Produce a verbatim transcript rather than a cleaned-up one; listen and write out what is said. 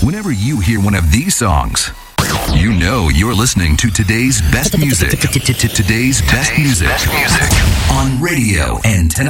Whenever you hear one of these songs, you know you're listening to today's best music. Today's best music on radio Antenna.